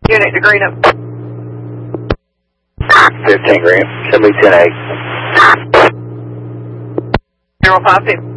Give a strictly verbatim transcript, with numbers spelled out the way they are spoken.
Unit to green up. fifteen green. Should be ten eight. zero five two.